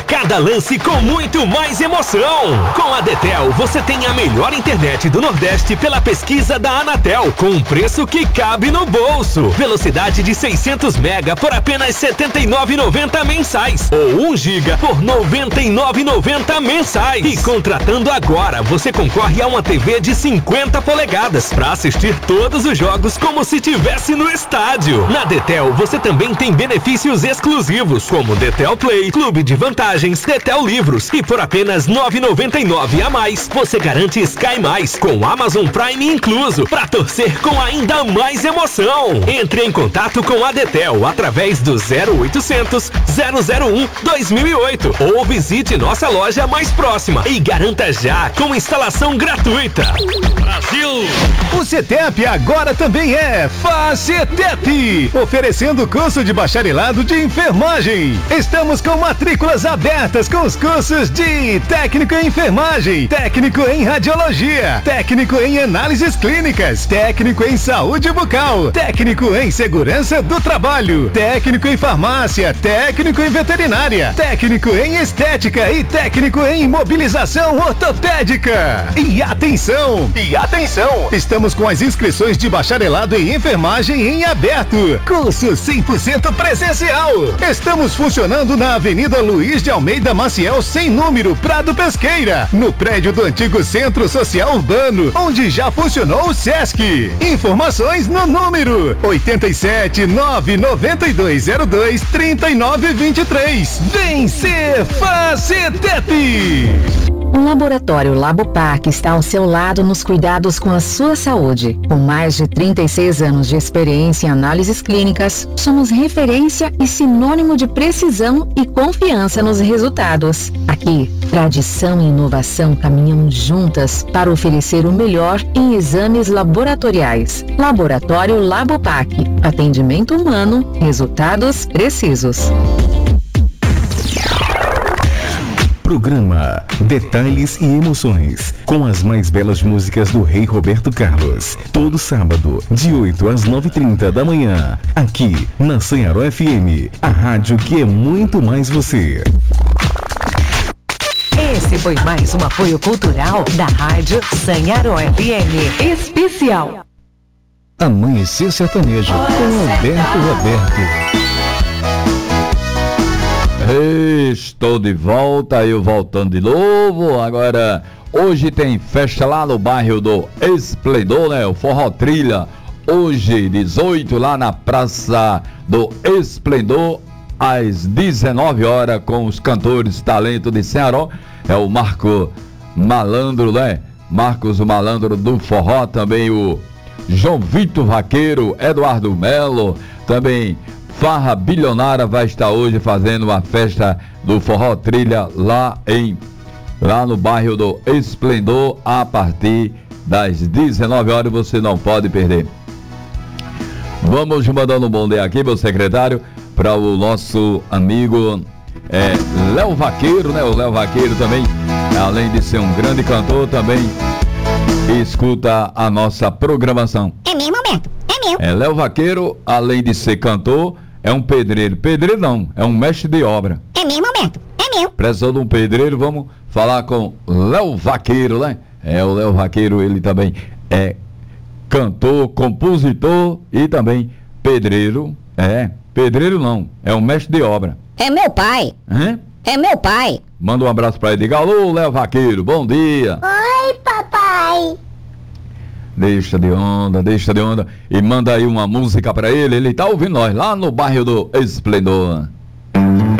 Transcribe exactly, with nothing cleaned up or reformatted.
cada lance com muito mais emoção. Com a Detel, você tem a melhor internet do Nordeste pela pesquisa da Anatel, com um preço que cabe no bolso. Velocidade de seiscentos mega por apenas setenta e nove reais e noventa centavos mensais, ou um giga por noventa e nove reais e noventa centavos mensais. E contratando agora, você concorre a uma T V de cinquenta polegadas para assistir todos os jogos como se tivesse no estádio. Na Detel, você também tem benefícios exclusivos, como Detel Play, Clube de Vantagens, Detel Livros, e por apenas nove reais e noventa e nove centavos a mais, você garante Sky Mais com Amazon Prime incluso, para torcer com ainda mais emoção. Entre em contato com a Detel através do zero oitocentos, zero zero um, dois mil e oito ou visite nossa loja mais próxima e garanta já com instalação gratuita. Brasil! O CETEP agora também é FACETEP, oferecendo curso de bacharelado de enfermagem. Estamos com matrículas abertas com os cursos de técnico em enfermagem, técnico em radiologia, técnico em análises clínicas, técnico em saúde bucal, técnico em segurança do trabalho, técnico em farmácia, técnico em veterinária, técnico em estética e técnico em imobilização ortopédica. E atenção, e atenção, estamos com as inscrições de bacharelado em enfermagem em aberto, curso cem por cento presencial. Estamos funcionando na Avenida Luiz de Almeida Maciel, sem número, Prado Pesqueira, no prédio do antigo Centro Social Urbano, onde já funcionou o Sesc. Informações no número oito sete nove nove dois zero dois três nove dois três. Vem ser FACETEP! O Laboratório Labopac está ao seu lado nos cuidados com a sua saúde. Com mais de trinta e seis anos de experiência em análises clínicas, somos referência e sinônimo de precisão e confiança nos resultados. Aqui, tradição e inovação caminham juntas para oferecer o melhor em exames laboratoriais. Laboratório Labopac. Atendimento humano, resultados precisos. Programa Detalhes e Emoções, com as mais belas músicas do Rei Roberto Carlos. Todo sábado, de oito às nove e trinta da manhã, aqui na Sanharó F M, a rádio que é muito mais você. Esse foi mais um apoio cultural da Rádio Sanharó F M Especial. Amanhecer Sertanejo, com Alberto Roberto. Estou de volta, eu voltando de novo. Agora, hoje tem festa lá no bairro do Esplendor, né? O Forró Trilha. Hoje, dezoito, lá na Praça do Esplendor, às dezenove horas, com os cantores talento de Ceará. É o Marco Malandro, né? Marcos o Malandro do Forró, também o João Vitor Vaqueiro, Eduardo Melo, também Farra Bilionária vai estar hoje fazendo uma festa do Forró Trilha lá em lá no bairro do Esplendor, a partir das dezenove horas, você não pode perder. Vamos mandando um bom dia aqui, meu secretário, para o nosso amigo é, Léo Vaqueiro, né? O Léo Vaqueiro também, além de ser um grande cantor, também escuta a nossa programação. É meu momento, é meu. É, Léo Vaqueiro, além de ser cantor, é um pedreiro. Pedreiro não, é um mestre de obra. É meu momento, é meu. Precisou de um pedreiro, vamos falar com Léo Vaqueiro, né? É, o Léo Vaqueiro, ele também é cantor, compositor e também pedreiro. É, pedreiro não, é um mestre de obra. É meu pai. Hã? É meu pai. Manda um abraço pra ele, diga alô, Léo Vaqueiro, bom dia. Oi, papai. Deixa de onda, deixa de onda. E manda aí uma música pra ele. Ele tá ouvindo nós lá no bairro do Esplendor.